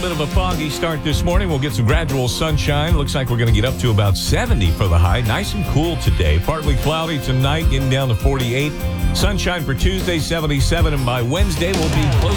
bit of a foggy start this morning. We'll get some gradual sunshine. Looks like we're going to get up to about 70 for the high. Nice and cool today. Partly cloudy tonight, getting down to 48. Sunshine for Tuesday, 77. And by Wednesday, we'll be close